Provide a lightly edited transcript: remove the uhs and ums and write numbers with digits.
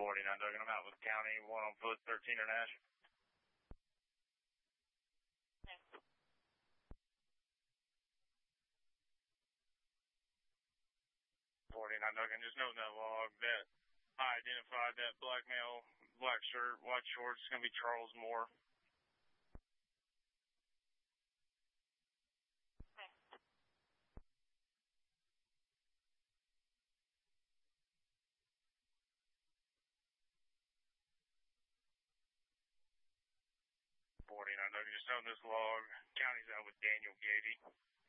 49 Duggan, I'm out with county, 1 on foot, 13 or Nash. 49 Duggan, just noting that log that I identified that black male, black shirt, white shorts. It's going to be Charles Moore. Just on this log, county's out with Daniel Gady.